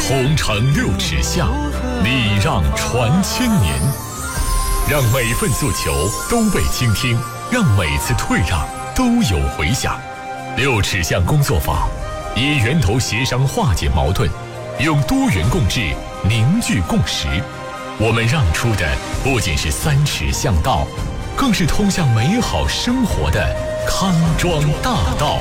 同城6尺巷，礼让传千年。让每份诉求都被倾听，让每次退让都有回响。6尺巷工作坊以源头协商化解矛盾，用多元共治凝聚共识。我们让出的不仅是3尺巷道，更是通向美好生活的康庄大道。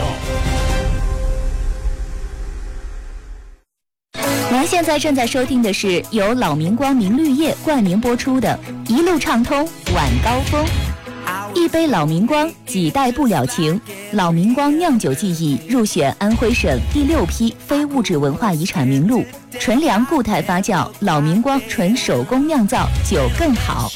您现在正在收听的是由老明光明绿业冠名播出的《一路畅通晚高峰》。一杯老明光，几代不了情。老明光酿酒技艺入选安徽省第6批非物质文化遗产名录。纯粮固态发酵，老明光纯手工酿造，酒更好。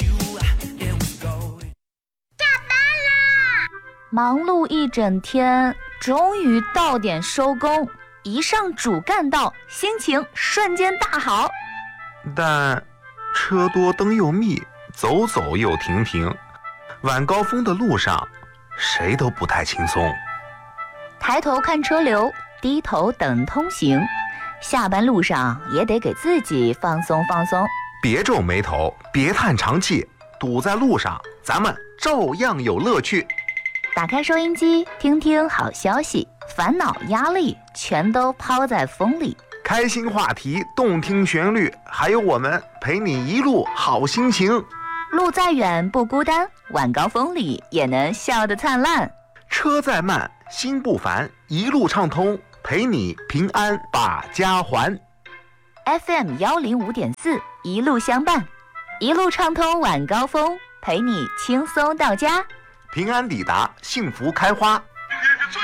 下班啦！ 忙碌一整天，终于到点收工。一上主干道，心情瞬间大好。 但车多灯又密，走走又停停，晚高峰的路上谁都不太轻松。 抬头看车流，低头等通行，下班路上也得给自己放松放松。 别皱眉头，别叹长气，堵在路上咱们照样有乐趣。 打开收音机，听听好消息，烦恼压力全都抛在风里。 开心话题，动听旋律，还有我们陪你一路好心情。 路再远不孤单，晚高峰里也能笑得灿烂。 车再慢心不烦，一路畅通，陪你平安把家还。 FM 105.4，一路相伴，一路畅通晚高峰，陪你轻松到家， 平安抵达，幸福开花。